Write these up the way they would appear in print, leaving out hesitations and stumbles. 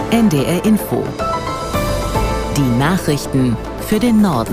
NDR Info. Die Nachrichten für den Norden.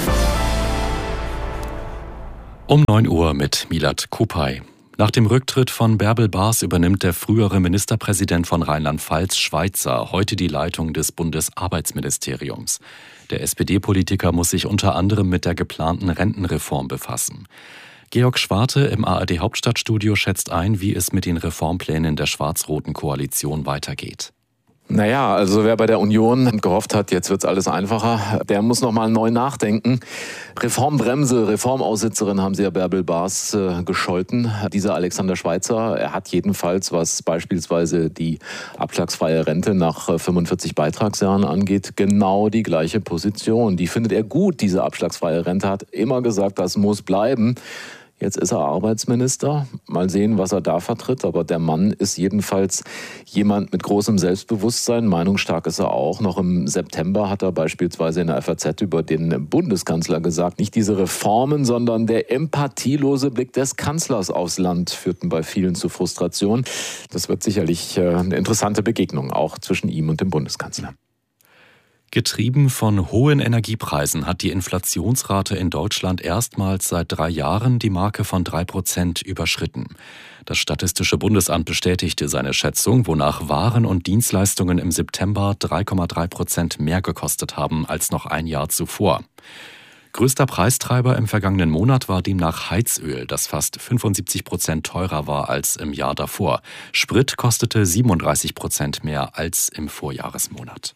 Um 9 Uhr mit Milad Kupay. Nach dem Rücktritt von Bärbel Bas übernimmt der frühere Ministerpräsident von Rheinland-Pfalz, Schweitzer, heute die Leitung des Bundesarbeitsministeriums. Der SPD-Politiker muss sich unter anderem mit der geplanten Rentenreform befassen. Georg Schwarte im ARD-Hauptstadtstudio schätzt ein, wie es mit den Reformplänen der schwarz-roten Koalition weitergeht. Naja, also wer bei der Union gehofft hat, jetzt wird's alles einfacher, der muss noch mal neu nachdenken. Reformbremse, Reformaussitzerin haben sie ja Bärbel Bas gescholten. Dieser Alexander Schweitzer, er hat jedenfalls, was beispielsweise die abschlagsfreie Rente nach 45 Beitragsjahren angeht, genau die gleiche Position. Die findet er gut, diese abschlagsfreie Rente, hat immer gesagt, das muss bleiben. Jetzt ist er Arbeitsminister. Mal sehen, was er da vertritt. Aber der Mann ist jedenfalls jemand mit großem Selbstbewusstsein. Meinungsstark ist er auch. Noch im September hat er beispielsweise in der FAZ über den Bundeskanzler gesagt, nicht diese Reformen, sondern der empathielose Blick des Kanzlers aufs Land führten bei vielen zu Frustration. Das wird sicherlich eine interessante Begegnung auch zwischen ihm und dem Bundeskanzler. Getrieben von hohen Energiepreisen hat die Inflationsrate in Deutschland erstmals seit 3 Jahren die Marke von 3% überschritten. Das Statistische Bundesamt bestätigte seine Schätzung, wonach Waren und Dienstleistungen im September 3,3% mehr gekostet haben als noch ein Jahr zuvor. Größter Preistreiber im vergangenen Monat war demnach Heizöl, das fast 75% teurer war als im Jahr davor. Sprit kostete 37% mehr als im Vorjahresmonat.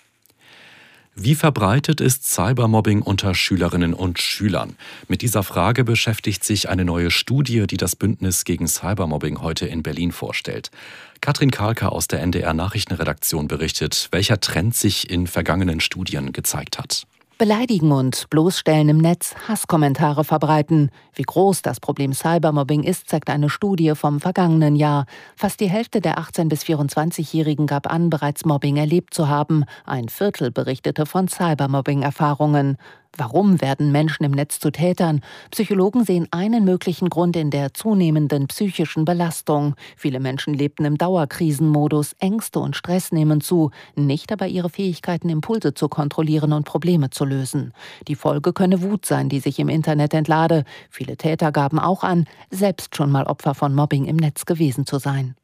Wie verbreitet ist Cybermobbing unter Schülerinnen und Schülern? Mit dieser Frage beschäftigt sich eine neue Studie, die das Bündnis gegen Cybermobbing heute in Berlin vorstellt. Katrin Karlka aus der NDR Nachrichtenredaktion berichtet, welcher Trend sich in vergangenen Studien gezeigt hat. Beleidigen und bloßstellen im Netz, Hasskommentare verbreiten. Wie groß das Problem Cybermobbing ist, zeigt eine Studie vom vergangenen Jahr. Fast die Hälfte der 18- bis 24-Jährigen gab an, bereits Mobbing erlebt zu haben. Ein Viertel berichtete von Cybermobbing-Erfahrungen. Warum werden Menschen im Netz zu Tätern? Psychologen sehen einen möglichen Grund in der zunehmenden psychischen Belastung. Viele Menschen lebten im Dauerkrisenmodus, Ängste und Stress nehmen zu, nicht aber ihre Fähigkeiten, Impulse zu kontrollieren und Probleme zu lösen. Die Folge könne Wut sein, die sich im Internet entlade. Viele Täter gaben auch an, selbst schon mal Opfer von Mobbing im Netz gewesen zu sein.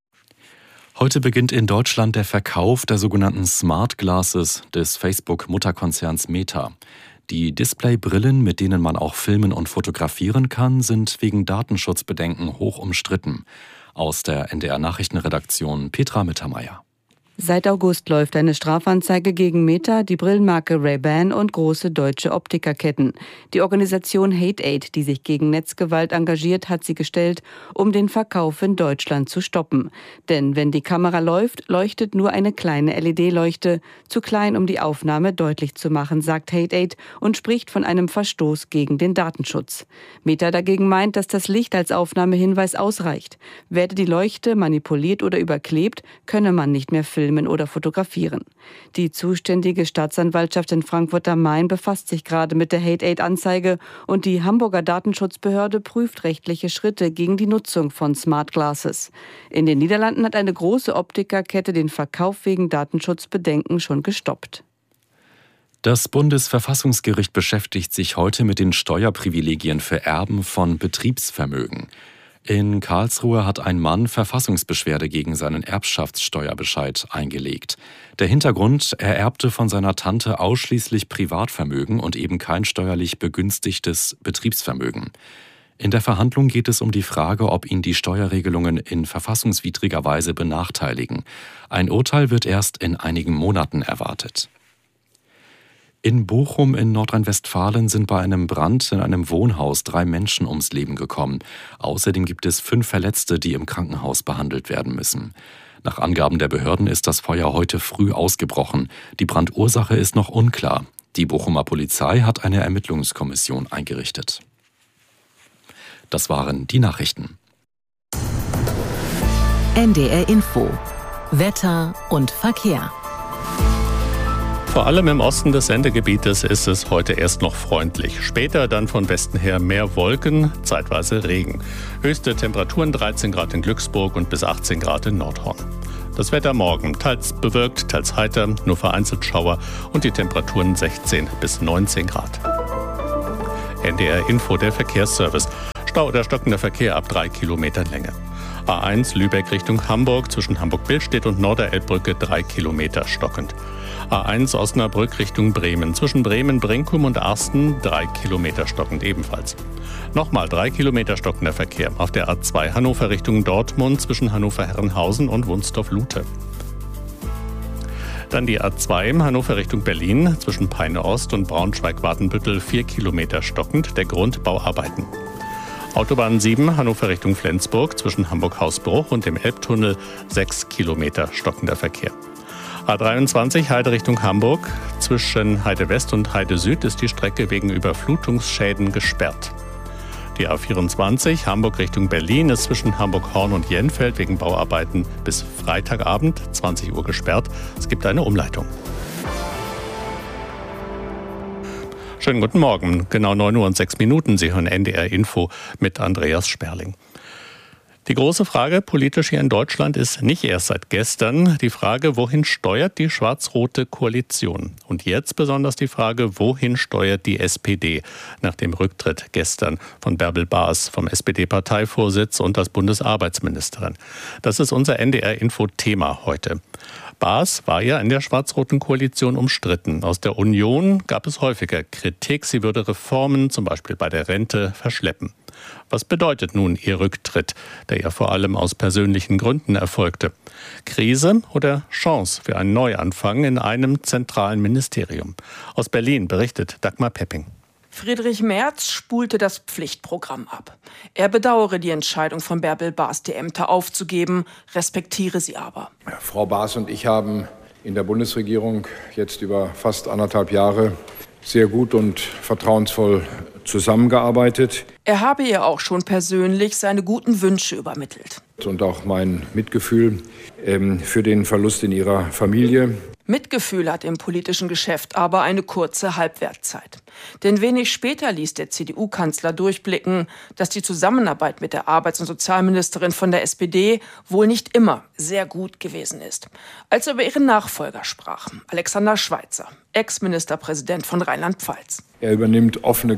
Heute beginnt in Deutschland der Verkauf der sogenannten Smart Glasses des Facebook-Mutterkonzerns Meta. Die Displaybrillen, mit denen man auch filmen und fotografieren kann, sind wegen Datenschutzbedenken hoch umstritten. Aus der NDR Nachrichtenredaktion Petra Mittermeier. Seit August läuft eine Strafanzeige gegen Meta, die Brillenmarke Ray-Ban und große deutsche Optikerketten. Die Organisation Hate-Aid, die sich gegen Netzgewalt engagiert, hat sie gestellt, um den Verkauf in Deutschland zu stoppen. Denn wenn die Kamera läuft, leuchtet nur eine kleine LED-Leuchte, zu klein, um die Aufnahme deutlich zu machen, sagt Hate-Aid und spricht von einem Verstoß gegen den Datenschutz. Meta dagegen meint, dass das Licht als Aufnahmehinweis ausreicht. Werde die Leuchte manipuliert oder überklebt, könne man nicht mehr filmen oder fotografieren. Die zuständige Staatsanwaltschaft in Frankfurt am Main befasst sich gerade mit der Hate-Aid-Anzeige und die Hamburger Datenschutzbehörde prüft rechtliche Schritte gegen die Nutzung von Smart Glasses. In den Niederlanden hat eine große Optikerkette den Verkauf wegen Datenschutzbedenken schon gestoppt. Das Bundesverfassungsgericht beschäftigt sich heute mit den Steuerprivilegien für Erben von Betriebsvermögen. In Karlsruhe hat ein Mann Verfassungsbeschwerde gegen seinen Erbschaftssteuerbescheid eingelegt. Der Hintergrund: Er erbte von seiner Tante ausschließlich Privatvermögen und eben kein steuerlich begünstigtes Betriebsvermögen. In der Verhandlung geht es um die Frage, ob ihn die Steuerregelungen in verfassungswidriger Weise benachteiligen. Ein Urteil wird erst in einigen Monaten erwartet. In Bochum in Nordrhein-Westfalen sind bei einem Brand in einem Wohnhaus 3 Menschen ums Leben gekommen. Außerdem gibt es 5 Verletzte, die im Krankenhaus behandelt werden müssen. Nach Angaben der Behörden ist das Feuer heute früh ausgebrochen. Die Brandursache ist noch unklar. Die Bochumer Polizei hat eine Ermittlungskommission eingerichtet. Das waren die Nachrichten. NDR Info. Wetter und Verkehr. Vor allem im Osten des Sendegebietes ist es heute erst noch freundlich. Später dann von Westen her mehr Wolken, zeitweise Regen. Höchste Temperaturen 13 Grad in Glücksburg und bis 18 Grad in Nordhorn. Das Wetter morgen, teils bewölkt, teils heiter, nur vereinzelt Schauer und die Temperaturen 16 bis 19 Grad. NDR Info, der Verkehrsservice. Stau oder stockender Verkehr ab 3 Kilometern Länge. A1 Lübeck Richtung Hamburg, zwischen Hamburg-Billstedt und Norderelbbrücke 3 Kilometer stockend. A1 Osnabrück Richtung Bremen, zwischen Bremen-Brinkum und Arsten 3 Kilometer stockend ebenfalls. Nochmal 3 Kilometer stockender Verkehr auf der A2 Hannover Richtung Dortmund, zwischen Hannover-Herrenhausen und Wunstorf-Lute. Dann die A2 Hannover Richtung Berlin, zwischen Peine Ost und Braunschweig-Watenbüttel 4 Kilometer stockend, der Grund Bauarbeiten. Autobahn 7 Hannover Richtung Flensburg, zwischen Hamburg-Hausbruch und dem Elbtunnel 6 Kilometer stockender Verkehr. A23 Heide Richtung Hamburg, zwischen Heide West und Heide Süd ist die Strecke wegen Überflutungsschäden gesperrt. Die A24 Hamburg Richtung Berlin ist zwischen Hamburg-Horn und Jenfeld wegen Bauarbeiten bis Freitagabend 20 Uhr gesperrt. Es gibt eine Umleitung. Schönen guten Morgen, genau 9 Uhr und 6 Minuten. Sie hören NDR Info mit Andreas Sperling. Die große Frage politisch hier in Deutschland ist nicht erst seit gestern die Frage, wohin steuert die schwarz-rote Koalition? Und jetzt besonders die Frage, wohin steuert die SPD nach dem Rücktritt gestern von Bärbel Baas vom SPD-Parteivorsitz und als Bundesarbeitsministerin? Das ist unser NDR-Info-Thema heute. Baas war ja in der schwarz-roten Koalition umstritten. Aus der Union gab es häufiger Kritik, sie würde Reformen, zum Beispiel bei der Rente, verschleppen. Was bedeutet nun ihr Rücktritt, der ja vor allem aus persönlichen Gründen erfolgte? Krise oder Chance für einen Neuanfang in einem zentralen Ministerium? Aus Berlin berichtet Dagmar Pepping. Friedrich Merz spulte das Pflichtprogramm ab. Er bedauere die Entscheidung von Bärbel Baas, die Ämter aufzugeben, respektiere sie aber. Frau Baas und ich haben in der Bundesregierung jetzt über fast 1,5 Jahre sehr gut und vertrauensvoll zusammengearbeitet. Er habe ihr auch schon persönlich seine guten Wünsche übermittelt. Und auch mein Mitgefühl für den Verlust in ihrer Familie. Mitgefühl hat im politischen Geschäft aber eine kurze Halbwertzeit. Denn wenig später ließ der CDU-Kanzler durchblicken, dass die Zusammenarbeit mit der Arbeits- und Sozialministerin von der SPD wohl nicht immer sehr gut gewesen ist. Als er über ihren Nachfolger sprach, Alexander Schweitzer, Ex-Ministerpräsident von Rheinland-Pfalz. Er übernimmt offene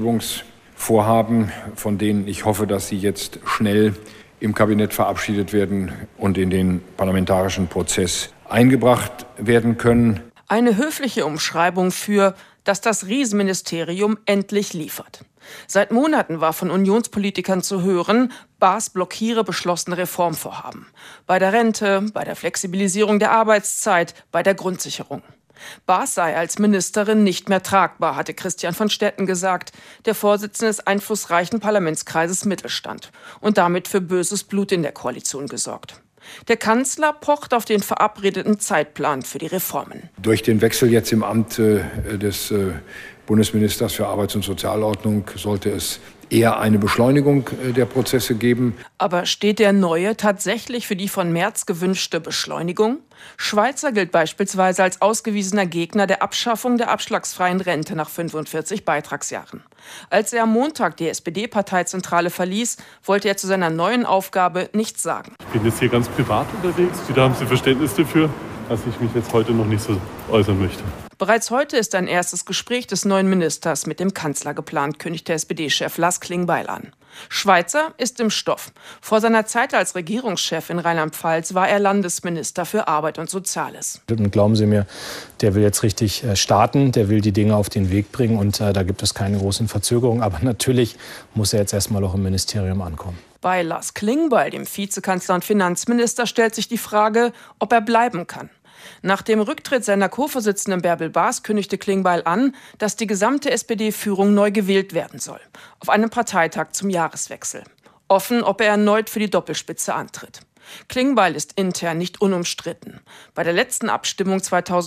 Gesetzgebungsvorhaben, von denen ich hoffe, dass sie jetzt schnell im Kabinett verabschiedet werden und in den parlamentarischen Prozess eingebracht werden können. Eine höfliche Umschreibung für, dass das Riesenministerium endlich liefert. Seit Monaten war von Unionspolitikern zu hören, Baas blockiere beschlossene Reformvorhaben. Bei der Rente, bei der Flexibilisierung der Arbeitszeit, bei der Grundsicherung. Baas sei als Ministerin nicht mehr tragbar, hatte Christian von Stetten gesagt, der Vorsitzende des einflussreichen Parlamentskreises Mittelstand, und damit für böses Blut in der Koalition gesorgt. Der Kanzler pocht auf den verabredeten Zeitplan für die Reformen. Durch den Wechsel jetzt im Amt des Bundesministers für Arbeits- und Sozialordnung sollte es eher eine Beschleunigung der Prozesse geben. Aber steht der Neue tatsächlich für die von Merz gewünschte Beschleunigung? Schweitzer gilt beispielsweise als ausgewiesener Gegner der Abschaffung der abschlagsfreien Rente nach 45 Beitragsjahren. Als er am Montag die SPD-Parteizentrale verließ, wollte er zu seiner neuen Aufgabe nichts sagen. Ich bin jetzt hier ganz privat unterwegs. Da haben Sie Verständnis dafür, dass ich mich jetzt heute noch nicht so äußern möchte. Bereits heute ist ein erstes Gespräch des neuen Ministers mit dem Kanzler geplant, kündigt der SPD-Chef Lars Klingbeil an. Schweitzer ist im Stoff. Vor seiner Zeit als Regierungschef in Rheinland-Pfalz war er Landesminister für Arbeit und Soziales. Und glauben Sie mir, der will jetzt richtig starten, der will die Dinge auf den Weg bringen und da gibt es keine großen Verzögerungen. Aber natürlich muss er jetzt erstmal auch im Ministerium ankommen. Bei Lars Klingbeil, dem Vizekanzler und Finanzminister, stellt sich die Frage, ob er bleiben kann. Nach dem Rücktritt seiner Co-Vorsitzenden Bärbel Baas kündigte Klingbeil an, dass die gesamte SPD-Führung neu gewählt werden soll. Auf einem Parteitag zum Jahreswechsel. Offen, ob er erneut für die Doppelspitze antritt. Klingbeil ist intern nicht unumstritten. Bei der letzten Abstimmung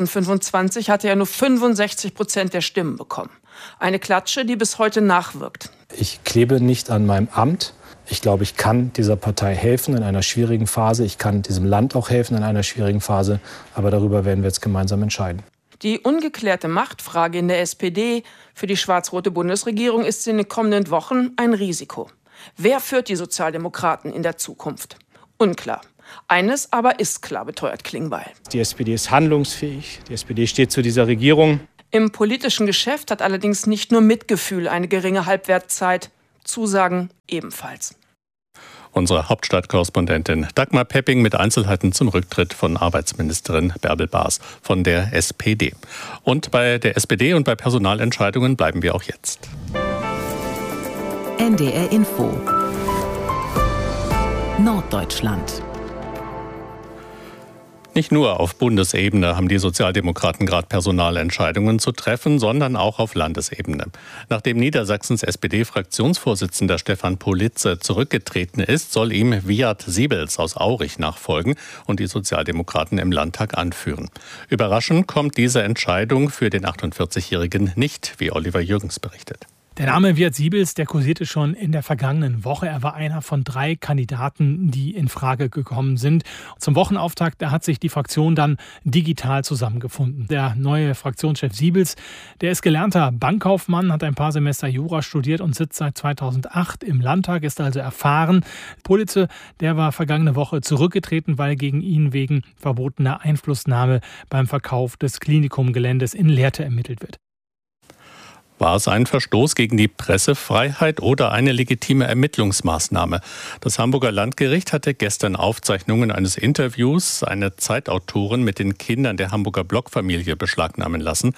2025 hatte er nur 65% der Stimmen bekommen. Eine Klatsche, die bis heute nachwirkt. Ich klebe nicht an meinem Amt. Ich glaube, ich kann dieser Partei helfen in einer schwierigen Phase. Ich kann diesem Land auch helfen in einer schwierigen Phase. Aber darüber werden wir jetzt gemeinsam entscheiden. Die ungeklärte Machtfrage in der SPD für die schwarz-rote Bundesregierung ist in den kommenden Wochen ein Risiko. Wer führt die Sozialdemokraten in der Zukunft? Unklar. Eines aber ist klar, beteuert Klingbeil. Die SPD ist handlungsfähig, die SPD steht zu dieser Regierung. Im politischen Geschäft hat allerdings nicht nur Mitgefühl eine geringe Halbwertszeit, Zusagen ebenfalls. Unsere Hauptstadtkorrespondentin Dagmar Pepping mit Einzelheiten zum Rücktritt von Arbeitsministerin Bärbel Baas von der SPD. Und bei der SPD und bei Personalentscheidungen bleiben wir auch jetzt. NDR Info Norddeutschland. Nicht nur auf Bundesebene haben die Sozialdemokraten gerade Personalentscheidungen zu treffen, sondern auch auf Landesebene. Nachdem Niedersachsens SPD-Fraktionsvorsitzender Stefan Politze zurückgetreten ist, soll ihm Wiat Siebels aus Aurich nachfolgen und die Sozialdemokraten im Landtag anführen. Überraschend kommt diese Entscheidung für den 48-Jährigen nicht, wie Oliver Jürgens berichtet. Der Name Wiat Siebels, der kursierte schon in der vergangenen Woche. Er war einer von 3 Kandidaten, die in Frage gekommen sind. Zum Wochenauftakt, da hat sich die Fraktion dann digital zusammengefunden. Der neue Fraktionschef Siebels, der ist gelernter Bankkaufmann, hat ein paar Semester Jura studiert und sitzt seit 2008 im Landtag, ist also erfahren. Politze, der war vergangene Woche zurückgetreten, weil gegen ihn wegen verbotener Einflussnahme beim Verkauf des Klinikumgeländes in Lehrte ermittelt wird. War es ein Verstoß gegen die Pressefreiheit oder eine legitime Ermittlungsmaßnahme? Das Hamburger Landgericht hatte gestern Aufzeichnungen eines Interviews einer Zeitautorin mit den Kindern der Hamburger Block-Familie beschlagnahmen lassen.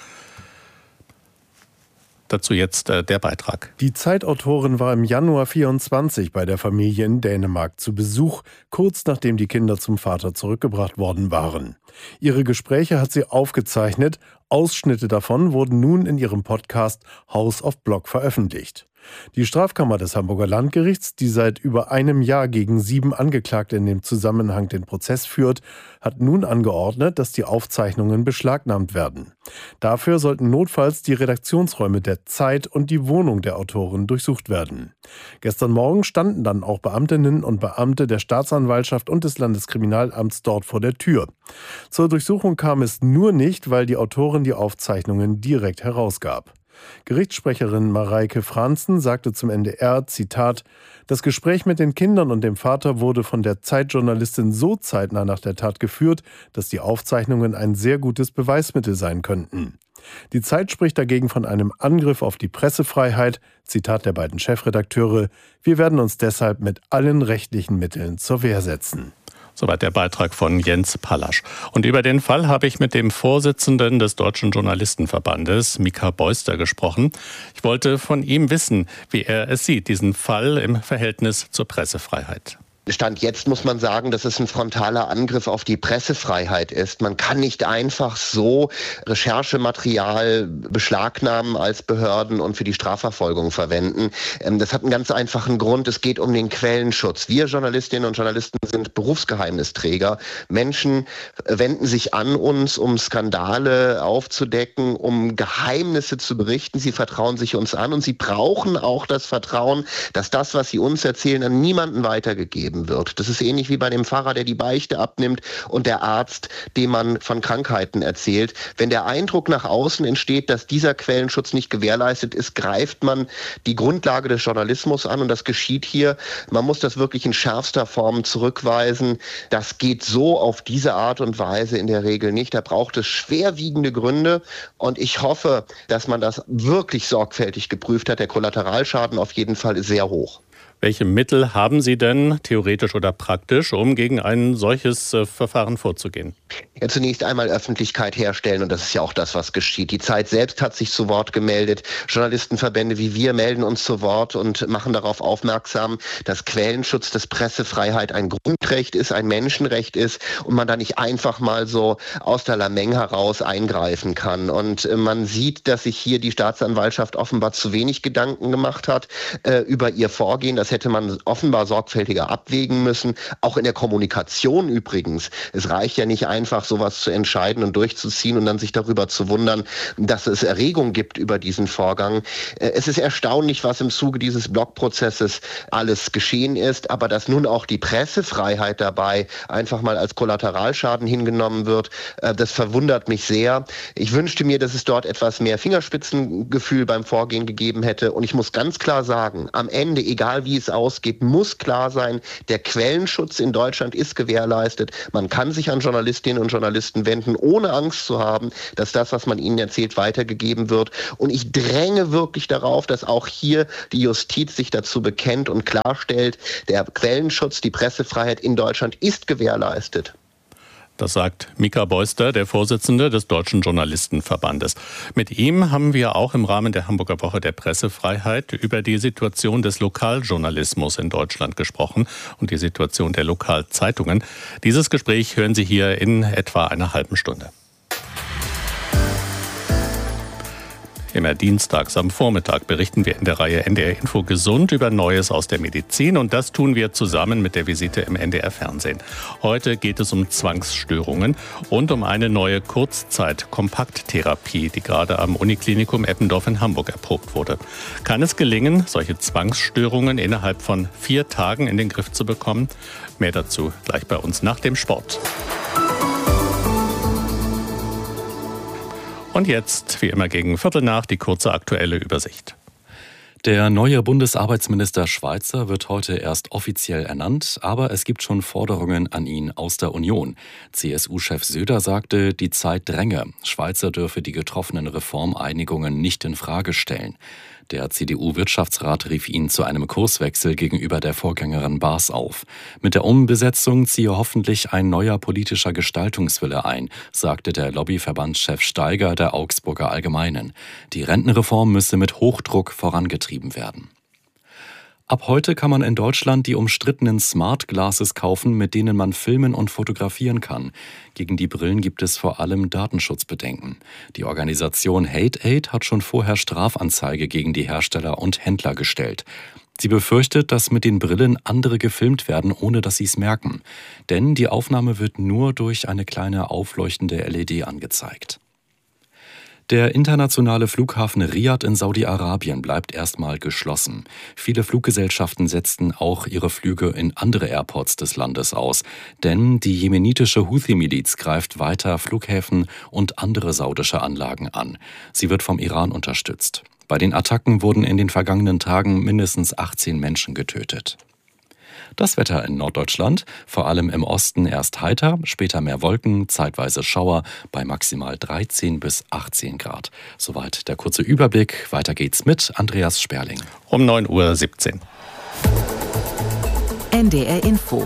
Dazu jetzt der Beitrag. Die Zeitautorin war im Januar 24 bei der Familie in Dänemark zu Besuch, kurz nachdem die Kinder zum Vater zurückgebracht worden waren. Ihre Gespräche hat sie aufgezeichnet. Ausschnitte davon wurden nun in ihrem Podcast House of Block veröffentlicht. Die Strafkammer des Hamburger Landgerichts, die seit über einem Jahr gegen 7 Angeklagte in dem Zusammenhang den Prozess führt, hat nun angeordnet, dass die Aufzeichnungen beschlagnahmt werden. Dafür sollten notfalls die Redaktionsräume der Zeit und die Wohnung der Autorin durchsucht werden. Gestern Morgen standen dann auch Beamtinnen und Beamte der Staatsanwaltschaft und des Landeskriminalamts dort vor der Tür. Zur Durchsuchung kam es nur nicht, weil die Autorin die Aufzeichnungen direkt herausgab. Gerichtssprecherin Mareike Franzen sagte zum NDR, Zitat, das Gespräch mit den Kindern und dem Vater wurde von der Zeitjournalistin so zeitnah nach der Tat geführt, dass die Aufzeichnungen ein sehr gutes Beweismittel sein könnten. Die Zeit spricht dagegen von einem Angriff auf die Pressefreiheit, Zitat der beiden Chefredakteure, wir werden uns deshalb mit allen rechtlichen Mitteln zur Wehr setzen. Soweit der Beitrag von Jens Pallasch. Und über den Fall habe ich mit dem Vorsitzenden des Deutschen Journalistenverbandes, Mika Beuster, gesprochen. Ich wollte von ihm wissen, wie er es sieht, diesen Fall im Verhältnis zur Pressefreiheit. Stand jetzt muss man sagen, dass es ein frontaler Angriff auf die Pressefreiheit ist. Man kann nicht einfach so Recherchematerial beschlagnahmen als Behörden und für die Strafverfolgung verwenden. Das hat einen ganz einfachen Grund. Es geht um den Quellenschutz. Wir Journalistinnen und Journalisten sind Berufsgeheimnisträger. Menschen wenden sich an uns, um Skandale aufzudecken, um Geheimnisse zu berichten. Sie vertrauen sich uns an und sie brauchen auch das Vertrauen, dass das, was sie uns erzählen, an niemanden weitergegeben wird. Das ist ähnlich wie bei dem Pfarrer, der die Beichte abnimmt und der Arzt, dem man von Krankheiten erzählt. Wenn der Eindruck nach außen entsteht, dass dieser Quellenschutz nicht gewährleistet ist, greift man die Grundlage des Journalismus an und das geschieht hier. Man muss das wirklich in schärfster Form zurückweisen. Das geht so auf diese Art und Weise in der Regel nicht. Da braucht es schwerwiegende Gründe und ich hoffe, dass man das wirklich sorgfältig geprüft hat. Der Kollateralschaden auf jeden Fall ist sehr hoch. Welche Mittel haben Sie denn, theoretisch oder praktisch, um gegen ein solches Verfahren vorzugehen? Ja, zunächst einmal Öffentlichkeit herstellen und das ist ja auch das, was geschieht. Die Zeit selbst hat sich zu Wort gemeldet. Journalistenverbände wie wir melden uns zu Wort und machen darauf aufmerksam, dass Quellenschutz, dass Pressefreiheit ein Grundrecht ist, ein Menschenrecht ist und man da nicht einfach mal so aus der Lameng heraus eingreifen kann. Und man sieht, dass sich hier die Staatsanwaltschaft offenbar zu wenig Gedanken gemacht hat über ihr Vorgehen. Das hätte man offenbar sorgfältiger abwägen müssen. Auch in der Kommunikation übrigens. Es reicht ja nicht einfach, sowas zu entscheiden und durchzuziehen und dann sich darüber zu wundern, dass es Erregung gibt über diesen Vorgang. Es ist erstaunlich, was im Zuge dieses Blockprozesses alles geschehen ist, aber dass nun auch die Pressefreiheit dabei einfach mal als Kollateralschaden hingenommen wird, das verwundert mich sehr. Ich wünschte mir, dass es dort etwas mehr Fingerspitzengefühl beim Vorgehen gegeben hätte und ich muss ganz klar sagen, am Ende, egal wie es ausgeht, muss klar sein, der Quellenschutz in Deutschland ist gewährleistet. Man kann sich an Journalistinnen und Journalisten wenden, ohne Angst zu haben, dass das, was man ihnen erzählt, weitergegeben wird. Und ich dränge wirklich darauf, dass auch hier die Justiz sich dazu bekennt und klarstellt, der Quellenschutz, die Pressefreiheit in Deutschland ist gewährleistet. Das sagt Mika Beuster, der Vorsitzende des Deutschen Journalistenverbandes. Mit ihm haben wir auch im Rahmen der Hamburger Woche der Pressefreiheit über die Situation des Lokaljournalismus in Deutschland gesprochen und die Situation der Lokalzeitungen. Dieses Gespräch hören Sie hier in etwa einer halben Stunde. Immer dienstags am Vormittag berichten wir in der Reihe NDR Info Gesund über Neues aus der Medizin und das tun wir zusammen mit der Visite im NDR Fernsehen. Heute geht es um Zwangsstörungen und um eine neue Kurzzeit-Kompakttherapie, die gerade am Uniklinikum Eppendorf in Hamburg erprobt wurde. Kann es gelingen, solche Zwangsstörungen innerhalb von 4 Tagen in den Griff zu bekommen? Mehr dazu gleich bei uns nach dem Sport. Und jetzt, wie immer gegen 15:15, die kurze aktuelle Übersicht. Der neue Bundesarbeitsminister Schweizer wird heute erst offiziell ernannt, aber es gibt schon Forderungen an ihn aus der Union. CSU-Chef Söder sagte, die Zeit dränge. Schweizer dürfe die getroffenen Reformeinigungen nicht in Frage stellen. Der CDU-Wirtschaftsrat rief ihn zu einem Kurswechsel gegenüber der Vorgängerin Baas auf. Mit der Umbesetzung ziehe hoffentlich ein neuer politischer Gestaltungswille ein, sagte der Lobbyverbandschef Steiger der Augsburger Allgemeinen. Die Rentenreform müsse mit Hochdruck vorangetrieben werden. Ab heute kann man in Deutschland die umstrittenen Smart Glasses kaufen, mit denen man filmen und fotografieren kann. Gegen die Brillen gibt es vor allem Datenschutzbedenken. Die Organisation Hate Aid hat schon vorher Strafanzeige gegen die Hersteller und Händler gestellt. Sie befürchtet, dass mit den Brillen andere gefilmt werden, ohne dass sie es merken. Denn die Aufnahme wird nur durch eine kleine aufleuchtende LED angezeigt. Der internationale Flughafen Riad in Saudi-Arabien bleibt erstmal geschlossen. Viele Fluggesellschaften setzten auch ihre Flüge in andere Airports des Landes aus, denn die jemenitische Houthi-Miliz greift weiter Flughäfen und andere saudische Anlagen an. Sie wird vom Iran unterstützt. Bei den Attacken wurden in den vergangenen Tagen mindestens 18 Menschen getötet. Das Wetter in Norddeutschland, vor allem im Osten erst heiter, später mehr Wolken, zeitweise Schauer bei maximal 13 bis 18 Grad. Soweit der kurze Überblick. Weiter geht's mit Andreas Sperling. Um 9:17 Uhr. NDR Info.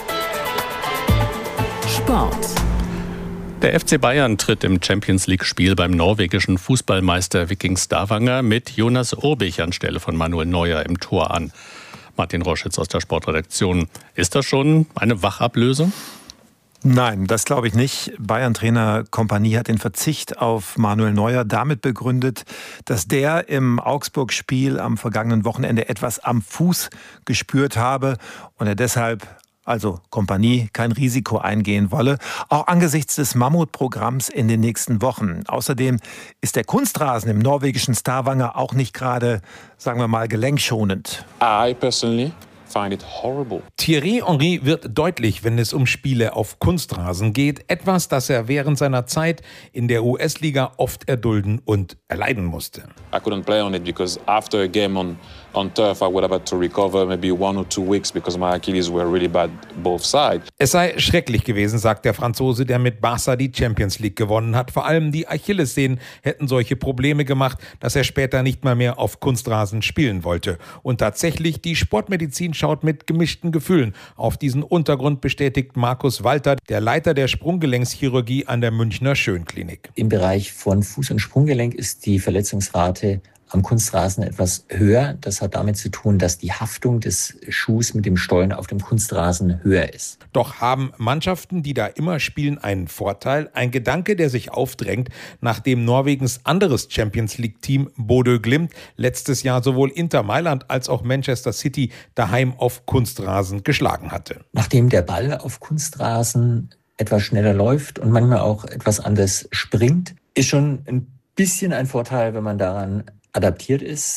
Sport. Der FC Bayern tritt im Champions-League-Spiel beim norwegischen Fußballmeister Viking Stavanger mit Jonas Urbich anstelle von Manuel Neuer im Tor an. Martin Roschitz aus der Sportredaktion. Ist das schon eine Wachablösung? Nein, das glaube ich nicht. Bayern-Trainer Kompanie hat den Verzicht auf Manuel Neuer damit begründet, dass der im Augsburg-Spiel am vergangenen Wochenende etwas am Fuß gespürt habe und er deshalb, also Kompanie, kein Risiko eingehen wolle, auch angesichts des Mammutprogramms in den nächsten Wochen. Außerdem ist der Kunstrasen im norwegischen Stavanger auch nicht gerade, sagen wir mal, gelenkschonend. I personally find it horrible. Thierry Henry wird deutlich, wenn es um Spiele auf Kunstrasen geht. Etwas, das er während seiner Zeit in der US-Liga oft erdulden und erleiden musste. I couldn't play on it because after a game on turf I would have had to recover maybe 1 or 2 weeks because my Achilles were really bad both sides. Es sei schrecklich gewesen, sagt der Franzose, der mit Barca die Champions League gewonnen hat. Vor allem die Achillessehnen hätten solche Probleme gemacht, dass er später nicht mal mehr auf Kunstrasen spielen wollte. Und tatsächlich, die Sportmedizin schaut mit gemischten Gefühlen auf diesen Untergrund, bestätigt Markus Walter, der Leiter der Sprunggelenkschirurgie an der Münchner Schönklinik. Im Bereich von Fuß- und Sprunggelenk ist die Verletzungsrate am Kunstrasen etwas höher. Das hat damit zu tun, dass die Haftung des Schuhs mit dem Stollen auf dem Kunstrasen höher ist. Doch haben Mannschaften, die da immer spielen, einen Vorteil. Ein Gedanke, der sich aufdrängt, nachdem Norwegens anderes Champions-League-Team Bodø Glimt letztes Jahr sowohl Inter Mailand als auch Manchester City daheim auf Kunstrasen geschlagen hatte. Nachdem der Ball auf Kunstrasen etwas schneller läuft und manchmal auch etwas anders springt, ist schon ein bisschen ein Vorteil, wenn man daran adaptiert ist.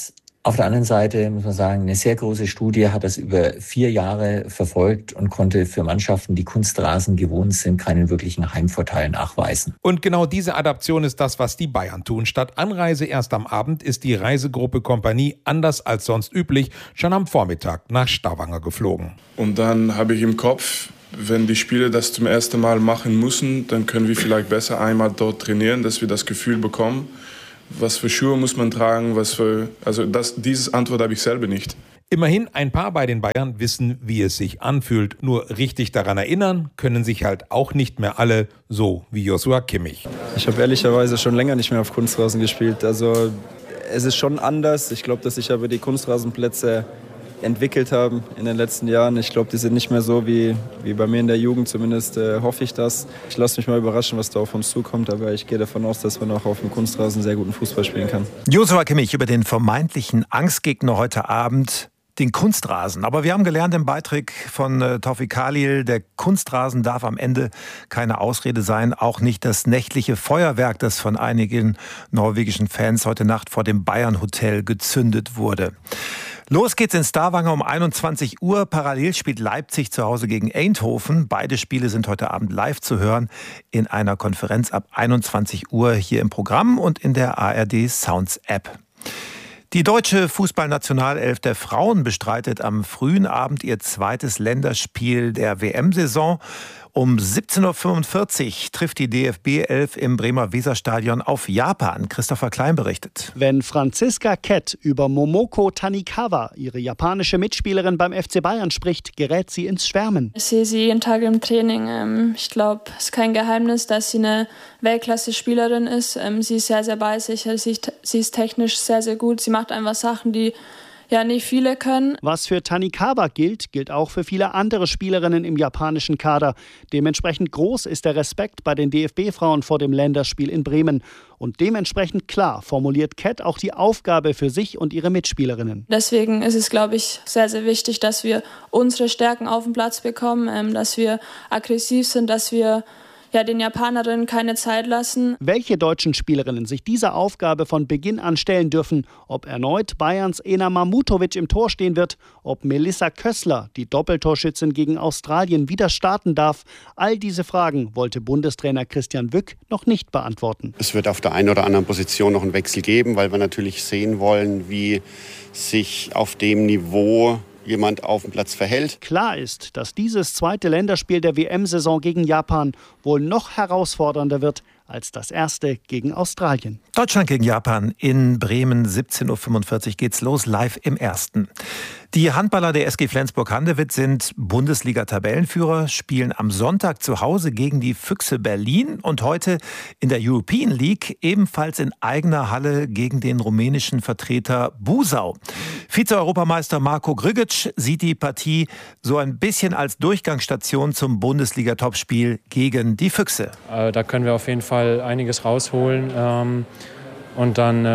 Auf der anderen Seite muss man sagen, eine sehr große Studie hat das über 4 Jahre verfolgt und konnte für Mannschaften, die Kunstrasen gewohnt sind, keinen wirklichen Heimvorteil nachweisen. Und genau diese Adaption ist das, was die Bayern tun. Statt Anreise erst am Abend ist die Reisegruppe Kompanie anders als sonst üblich schon am Vormittag nach Stavanger geflogen. Und dann habe ich im Kopf, wenn die Spieler das zum ersten Mal machen müssen, dann können wir vielleicht besser einmal dort trainieren, dass wir das Gefühl bekommen, was für Schuhe muss man tragen, diese Antwort habe ich selber nicht. Immerhin, ein paar bei den Bayern wissen, wie es sich anfühlt. Nur richtig daran erinnern können sich halt auch nicht mehr alle, so wie Joshua Kimmich. Ich habe ehrlicherweise schon länger nicht mehr auf Kunstrasen gespielt. Also es ist schon anders. Ich glaube, dass sich aber die Kunstrasenplätze entwickelt haben in den letzten Jahren. Ich glaube, die sind nicht mehr so wie bei mir in der Jugend, zumindest hoffe ich das. Ich lasse mich mal überraschen, was da auf uns zukommt, aber ich gehe davon aus, dass man auch auf dem Kunstrasen sehr guten Fußball spielen kann. Joshua Kimmich über den vermeintlichen Angstgegner heute Abend, den Kunstrasen. Aber wir haben gelernt im Beitrag von Tawfik Khalil, der Kunstrasen darf am Ende keine Ausrede sein, auch nicht das nächtliche Feuerwerk, das von einigen norwegischen Fans heute Nacht vor dem Bayern-Hotel gezündet wurde. Los geht's in Stavanger um 21 Uhr. Parallel spielt Leipzig zu Hause gegen Eindhoven. Beide Spiele sind heute Abend live zu hören in einer Konferenz ab 21 Uhr hier im Programm und in der ARD Sounds App. Die deutsche Fußballnationalelf der Frauen bestreitet am frühen Abend ihr zweites Länderspiel der WM-Saison. Um 17.45 Uhr trifft die DFB-Elf im Bremer Weserstadion auf Japan. Christopher Klein berichtet. Wenn Franziska Kett über Momoko Tanikawa, ihre japanische Mitspielerin beim FC Bayern, spricht, gerät sie ins Schwärmen. Ich sehe sie jeden Tag im Training. Ich glaube, es ist kein Geheimnis, dass sie eine Weltklasse-Spielerin ist. Sie ist sehr, sehr ballsicher. Sie ist technisch sehr, sehr gut. Sie macht einfach Sachen, die nicht viele können. Was für Tanikawa gilt auch für viele andere Spielerinnen im japanischen Kader. Dementsprechend groß ist der Respekt bei den DFB-Frauen vor dem Länderspiel in Bremen. Und dementsprechend klar formuliert Kett auch die Aufgabe für sich und ihre Mitspielerinnen. Deswegen ist es, glaube ich, sehr, sehr wichtig, dass wir unsere Stärken auf den Platz bekommen, dass wir aggressiv sind, dass wir den Japanerinnen keine Zeit lassen. Welche deutschen Spielerinnen sich dieser Aufgabe von Beginn an stellen dürfen, ob erneut Bayerns Ena Mamutovic im Tor stehen wird, ob Melissa Kössler, die Doppeltorschützin gegen Australien, wieder starten darf, all diese Fragen wollte Bundestrainer Christian Wück noch nicht beantworten. Es wird auf der einen oder anderen Position noch einen Wechsel geben, weil wir natürlich sehen wollen, wie sich auf dem Niveau jemand auf dem Platz verhält. Klar ist, dass dieses zweite Länderspiel der WM-Saison gegen Japan wohl noch herausfordernder wird als das erste gegen Australien. Deutschland gegen Japan in Bremen, 17.45 Uhr geht's los, live im Ersten. Die Handballer der SG Flensburg-Handewitt sind Bundesliga-Tabellenführer, spielen am Sonntag zu Hause gegen die Füchse Berlin und heute in der European League ebenfalls in eigener Halle gegen den rumänischen Vertreter Buzău. Vize-Europameister Marko Grgic sieht die Partie so ein bisschen als Durchgangsstation zum Bundesliga-Topspiel gegen die Füchse. Da können wir auf jeden Fall einiges rausholen und dann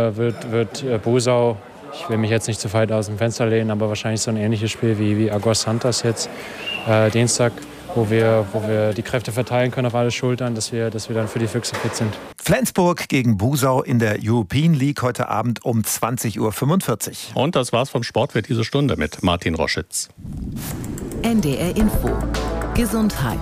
wird Buzău, ich will mich jetzt nicht zu weit aus dem Fenster lehnen, aber wahrscheinlich so ein ähnliches Spiel wie Águas Santas jetzt Dienstag, wo wir die Kräfte verteilen können auf alle Schultern, dass wir dann für die Füchse fit sind. Flensburg gegen Buzău in der European League heute Abend um 20.45 Uhr. Und das war's vom Sport für diese Stunde mit Martin Roschitz. NDR Info. Gesundheit.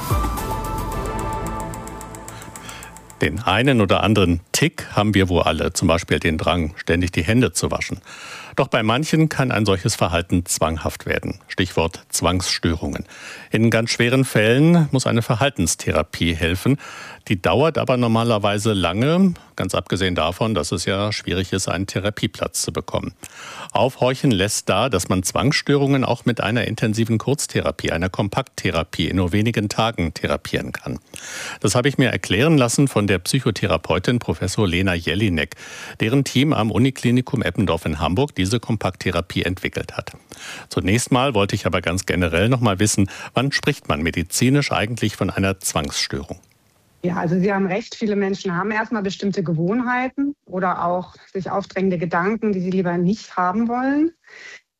Den einen oder anderen Tick haben wir wohl alle, zum Beispiel den Drang, ständig die Hände zu waschen. Doch bei manchen kann ein solches Verhalten zwanghaft werden. Stichwort Zwangsstörungen. In ganz schweren Fällen muss eine Verhaltenstherapie helfen. Die dauert aber normalerweise lange, ganz abgesehen davon, dass es ja schwierig ist, einen Therapieplatz zu bekommen. Aufhorchen lässt da, dass man Zwangsstörungen auch mit einer intensiven Kurztherapie, einer Kompakttherapie in nur wenigen Tagen therapieren kann. Das habe ich mir erklären lassen von der Psychotherapeutin Professor Lena Jelinek, deren Team am Uniklinikum Eppendorf in Hamburg diese Kompakttherapie entwickelt hat. Zunächst mal wollte ich aber ganz generell noch mal wissen, wann spricht man medizinisch eigentlich von einer Zwangsstörung? Ja, also Sie haben recht, viele Menschen haben erstmal bestimmte Gewohnheiten oder auch sich aufdrängende Gedanken, die sie lieber nicht haben wollen.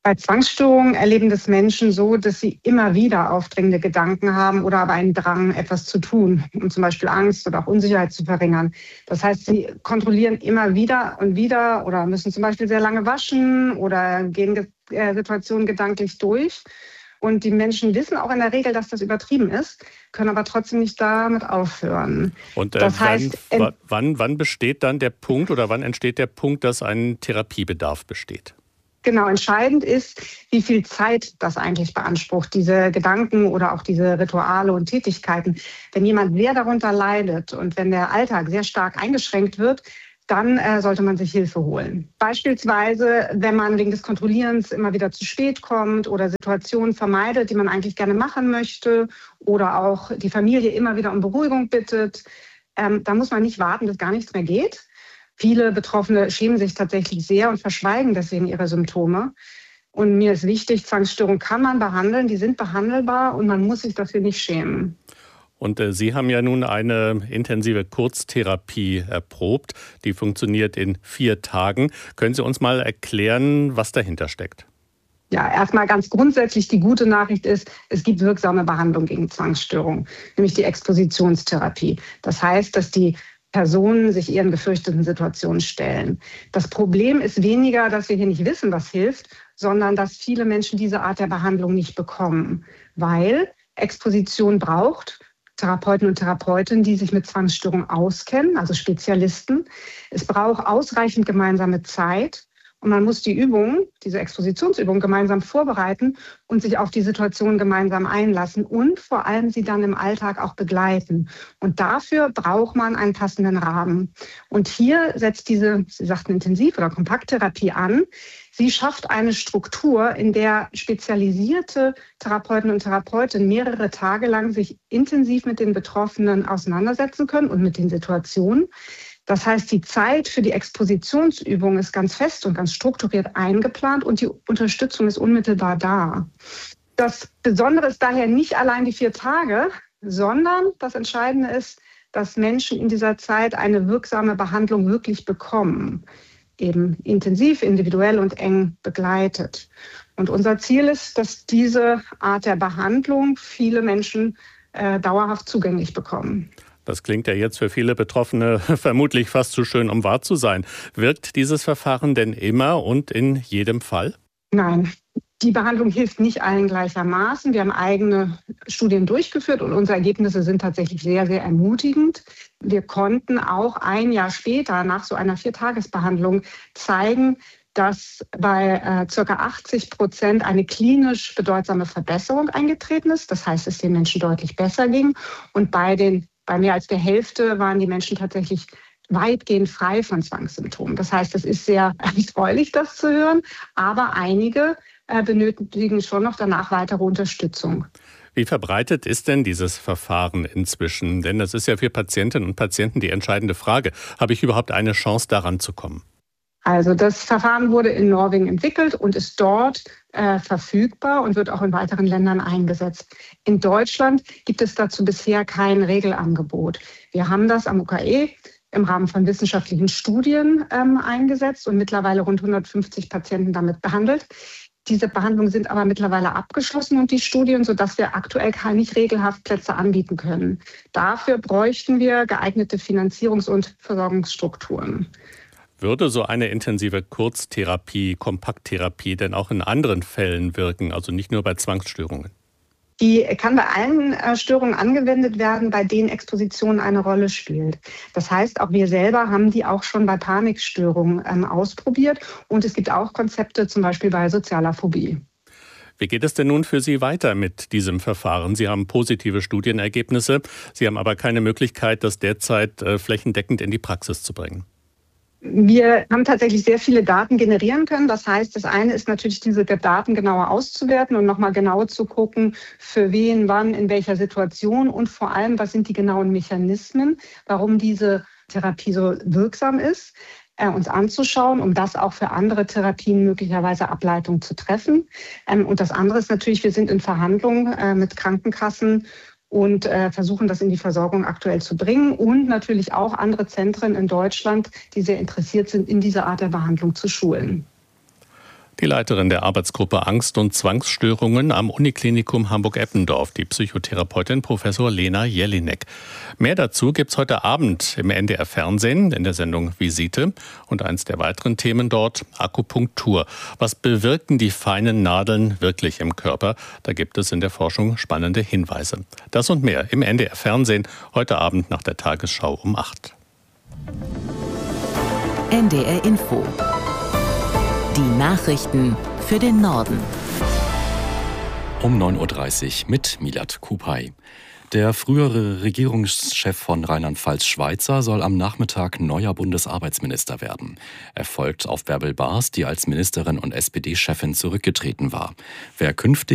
Bei Zwangsstörungen erleben das Menschen so, dass sie immer wieder aufdringende Gedanken haben oder aber einen Drang, etwas zu tun, um zum Beispiel Angst oder auch Unsicherheit zu verringern. Das heißt, sie kontrollieren immer wieder und wieder oder müssen zum Beispiel sehr lange waschen oder gehen Situationen gedanklich durch. Und die Menschen wissen auch in der Regel, dass das übertrieben ist, können aber trotzdem nicht damit aufhören. Und das heißt, wann besteht dann der Punkt oder wann entsteht der Punkt, dass ein Therapiebedarf besteht? Genau, entscheidend ist, wie viel Zeit das eigentlich beansprucht, diese Gedanken oder auch diese Rituale und Tätigkeiten. Wenn jemand sehr darunter leidet und wenn der Alltag sehr stark eingeschränkt wird, dann sollte man sich Hilfe holen. Beispielsweise, wenn man wegen des Kontrollierens immer wieder zu spät kommt oder Situationen vermeidet, die man eigentlich gerne machen möchte oder auch die Familie immer wieder um Beruhigung bittet, da muss man nicht warten, bis gar nichts mehr geht. Viele Betroffene schämen sich tatsächlich sehr und verschweigen deswegen ihre Symptome. Und mir ist wichtig, Zwangsstörungen kann man behandeln, die sind behandelbar und man muss sich dafür nicht schämen. Und Sie haben ja nun eine intensive Kurztherapie erprobt, die funktioniert in 4 Tagen. Können Sie uns mal erklären, was dahinter steckt? Ja, erstmal ganz grundsätzlich die gute Nachricht ist, es gibt wirksame Behandlung gegen Zwangsstörungen, nämlich die Expositionstherapie. Das heißt, dass die Personen sich ihren gefürchteten Situationen stellen. Das Problem ist weniger, dass wir hier nicht wissen, was hilft, sondern dass viele Menschen diese Art der Behandlung nicht bekommen, weil Exposition braucht Therapeuten und Therapeutinnen, die sich mit Zwangsstörungen auskennen, also Spezialisten. Es braucht ausreichend gemeinsame Zeit. Und man muss die Übungen, diese Expositionsübungen gemeinsam vorbereiten und sich auf die Situation gemeinsam einlassen und vor allem sie dann im Alltag auch begleiten. Und dafür braucht man einen passenden Rahmen. Und hier setzt diese, Sie sagten Intensiv- oder Kompakttherapie an. Sie schafft eine Struktur, in der spezialisierte Therapeuten und Therapeutinnen mehrere Tage lang sich intensiv mit den Betroffenen auseinandersetzen können und mit den Situationen. Das heißt, die Zeit für die Expositionsübung ist ganz fest und ganz strukturiert eingeplant und die Unterstützung ist unmittelbar da. Das Besondere ist daher nicht allein die 4 Tage, sondern das Entscheidende ist, dass Menschen in dieser Zeit eine wirksame Behandlung wirklich bekommen. Eben intensiv, individuell und eng begleitet. Und unser Ziel ist, dass diese Art der Behandlung viele Menschen dauerhaft zugänglich bekommen. Das klingt ja jetzt für viele Betroffene vermutlich fast zu schön, um wahr zu sein. Wirkt dieses Verfahren denn immer und in jedem Fall? Nein, die Behandlung hilft nicht allen gleichermaßen. Wir haben eigene Studien durchgeführt und unsere Ergebnisse sind tatsächlich sehr, sehr ermutigend. Wir konnten auch ein Jahr später nach so einer 4-Tages-Behandlung zeigen, dass bei ca. 80% eine klinisch bedeutsame Verbesserung eingetreten ist. Das heißt, es den Menschen deutlich besser ging. Und bei mehr als der Hälfte waren die Menschen tatsächlich weitgehend frei von Zwangssymptomen. Das heißt, es ist sehr erfreulich, das zu hören, aber einige benötigen schon noch danach weitere Unterstützung. Wie verbreitet ist denn dieses Verfahren inzwischen? Denn das ist ja für Patientinnen und Patienten die entscheidende Frage. Habe ich überhaupt eine Chance, daran zu kommen? Also das Verfahren wurde in Norwegen entwickelt und ist dort verfügbar und wird auch in weiteren Ländern eingesetzt. In Deutschland gibt es dazu bisher kein Regelangebot. Wir haben das am UKE im Rahmen von wissenschaftlichen Studien eingesetzt und mittlerweile rund 150 Patienten damit behandelt. Diese Behandlungen sind aber mittlerweile abgeschlossen und die Studien, sodass wir aktuell nicht regelhaft Plätze anbieten können. Dafür bräuchten wir geeignete Finanzierungs- und Versorgungsstrukturen. Würde so eine intensive Kurztherapie, Kompakttherapie denn auch in anderen Fällen wirken, also nicht nur bei Zwangsstörungen? Die kann bei allen Störungen angewendet werden, bei denen Exposition eine Rolle spielt. Das heißt, auch wir selber haben die auch schon bei Panikstörungen ausprobiert. Und es gibt auch Konzepte, zum Beispiel bei sozialer Phobie. Wie geht es denn nun für Sie weiter mit diesem Verfahren? Sie haben positive Studienergebnisse. Sie haben aber keine Möglichkeit, das derzeit flächendeckend in die Praxis zu bringen. Wir haben tatsächlich sehr viele Daten generieren können. Das heißt, das eine ist natürlich, diese Daten genauer auszuwerten und nochmal genau zu gucken, für wen, wann, in welcher Situation und vor allem, was sind die genauen Mechanismen, warum diese Therapie so wirksam ist, uns anzuschauen, um das auch für andere Therapien möglicherweise Ableitungen zu treffen. Und das andere ist natürlich, wir sind in Verhandlungen mit Krankenkassen und versuchen, das in die Versorgung aktuell zu bringen und natürlich auch andere Zentren in Deutschland, die sehr interessiert sind, in dieser Art der Behandlung zu schulen. Die Leiterin der Arbeitsgruppe Angst- und Zwangsstörungen am Uniklinikum Hamburg-Eppendorf, die Psychotherapeutin Professor Lena Jelinek. Mehr dazu gibt's heute Abend im NDR-Fernsehen in der Sendung Visite. Und eins der weiteren Themen dort, Akupunktur. Was bewirken die feinen Nadeln wirklich im Körper? Da gibt es in der Forschung spannende Hinweise. Das und mehr im NDR-Fernsehen heute Abend nach der Tagesschau um 8. NDR Info. Die Nachrichten für den Norden. Um 9.30 Uhr mit Milad Kupay. Der frühere Regierungschef von Rheinland-Pfalz Schweitzer soll am Nachmittag neuer Bundesarbeitsminister werden. Er folgt auf Bärbel Baas, die als Ministerin und SPD-Chefin zurückgetreten war. Wer künftig